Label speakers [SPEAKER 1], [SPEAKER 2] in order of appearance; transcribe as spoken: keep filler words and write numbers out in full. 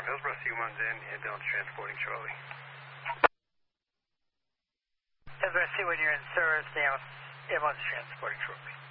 [SPEAKER 1] Hillsborough, C one's in, and Dylan's transporting shortly.
[SPEAKER 2] Hillsborough, C one, you're in service, the ambulance is transporting shortly.